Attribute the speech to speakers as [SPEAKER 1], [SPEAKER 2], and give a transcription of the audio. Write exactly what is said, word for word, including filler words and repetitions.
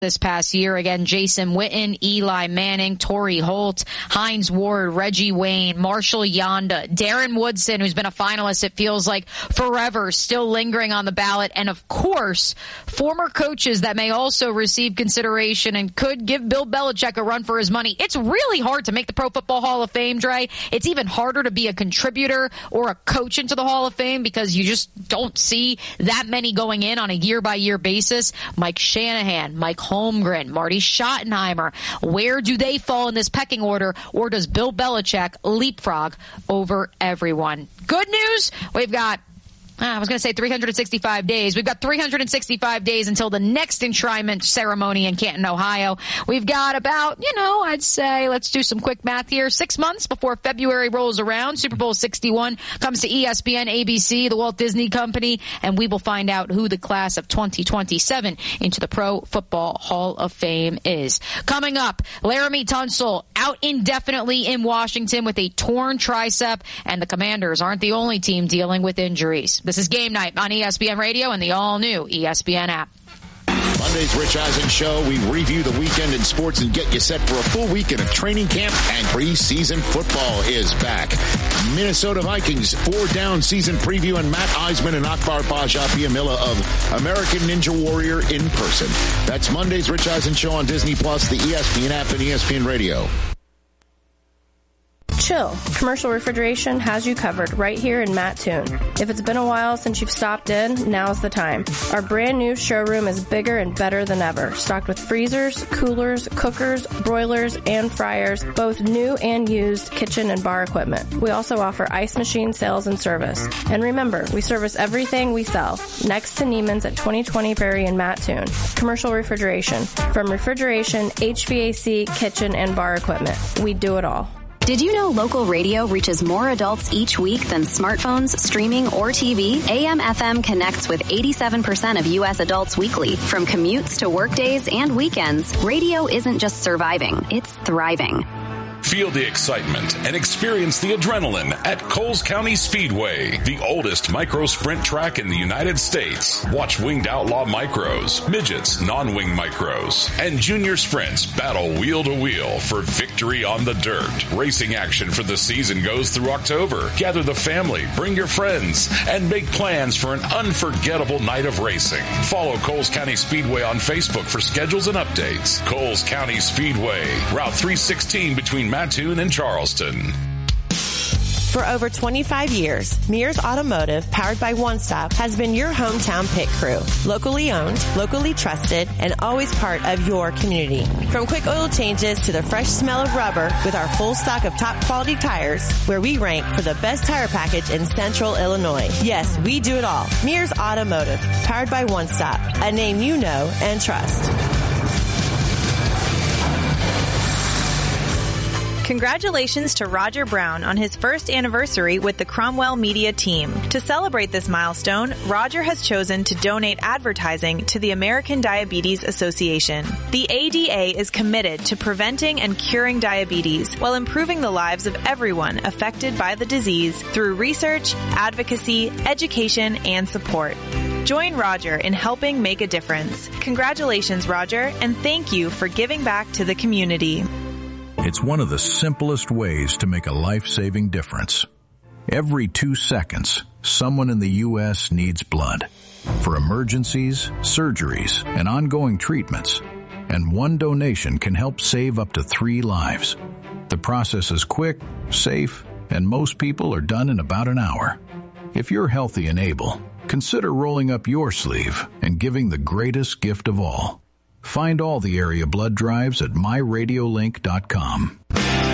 [SPEAKER 1] this past year. Again, Jason Witten, Eli Manning, Torrey Holt, Hines Ward, Reggie Wayne, Marshall Yonda, Darren Woodson, who's been a finalist, it feels like forever, still lingering on the ballot. And of course, former coaches that may also receive consideration and could give Bill Belichick a run for his money. It's really hard to make the Pro Football Hall of Fame, Dre. It's even harder to be a contributor or a coach into the Hall of Fame because you just don't see that many going in on a year-by-year basis. Mike Shanahan, Mike Holmgren, Marty Schottenheimer. Where do they fall in this pecking order, or does Bill Belichick leapfrog over everyone? Good news, we've got I was going to say three hundred sixty-five days. We've got three hundred sixty-five days until the next enshrinement ceremony in Canton, Ohio. We've got about, you know, I'd say, let's do some quick math here, six months before February rolls around. Super Bowl sixty-one comes to E S P N, A B C, the Walt Disney Company, and we will find out who the class of twenty twenty-seven into the Pro Football Hall of Fame is. Coming up, Laramie Tunsil out indefinitely in Washington with a torn tricep, and the Commanders aren't the only team dealing with injuries. This is Game Night on E S P N Radio and the all-new E S P N app.
[SPEAKER 2] Monday's Rich Eisen Show. We review the weekend in sports and get you set for a full weekend of training camp, and preseason football is back. Minnesota Vikings four-down season preview, and Matt Eisman and Akbar Baja-Biamila of American Ninja Warrior in person. That's Monday's Rich Eisen Show on Disney Plus, the E S P N app, and E S P N Radio.
[SPEAKER 3] Chill. Commercial Refrigeration has you covered right here in Mattoon. If it's been a while since you've stopped in, now's the time. Our brand new showroom is bigger and better than ever, stocked with freezers, coolers, cookers, broilers, and fryers, both new and used kitchen and bar equipment. We also offer ice machine sales and service. And remember, we service everything we sell, next to Neiman's at twenty twenty Prairie in Mattoon. Commercial Refrigeration. From refrigeration, H V A C, kitchen, and bar equipment. We do it all.
[SPEAKER 4] Did you know local radio reaches more adults each week than smartphones, streaming, or T V? A M F M connects with eighty-seven percent of U S adults weekly. From commutes to work days and weekends, radio isn't just surviving, it's thriving.
[SPEAKER 5] Feel the excitement and experience the adrenaline at Coles County Speedway, the oldest micro sprint track in the United States. Watch winged outlaw micros, midgets, non-wing micros, and junior sprints battle wheel to wheel for victory on the dirt. Racing action for the season goes through October. Gather the family, bring your friends, and make plans for an unforgettable night of racing. Follow Coles County Speedway on Facebook for schedules and updates. Coles County Speedway, Route three sixteen between Mattoon and Charleston.
[SPEAKER 6] For over twenty-five years, Mears Automotive, powered by One Stop, has been your hometown pit crew. Locally owned, locally trusted, and always part of your community. From quick oil changes to the fresh smell of rubber, with our full stock of top quality tires, where we rank for the best tire package in Central Illinois. Yes, we do it all. Mears Automotive, powered by One Stop, a name you know and trust.
[SPEAKER 7] Congratulations to Roger Brown on his first anniversary with the Cromwell Media team. To celebrate this milestone, Roger has chosen to donate advertising to the American Diabetes Association. The A D A is committed to preventing and curing diabetes while improving the lives of everyone affected by the disease through research, advocacy, education, and support. Join Roger in helping make a difference. Congratulations, Roger, and thank you for giving back to the community.
[SPEAKER 8] It's one of the simplest ways to make a life-saving difference. Every two seconds, someone in the U S needs blood for emergencies, surgeries, and ongoing treatments. And one donation can help save up to three lives. The process is quick, safe, and most people are done in about an hour. If you're healthy and able, consider rolling up your sleeve and giving the greatest gift of all. Find all the area blood drives at my radio link dot com.